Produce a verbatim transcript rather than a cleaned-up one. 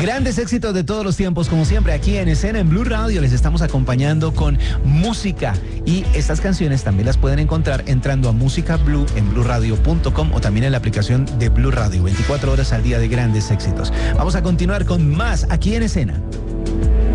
Grandes éxitos de todos los tiempos, como siempre, aquí en Escena en Blue Radio. Les estamos acompañando con música. Y estas canciones también las pueden encontrar entrando a Música Blue en blue radio punto com o también en la aplicación de Blue Radio. veinticuatro horas al día de grandes éxitos. Vamos a continuar con más aquí en Escena.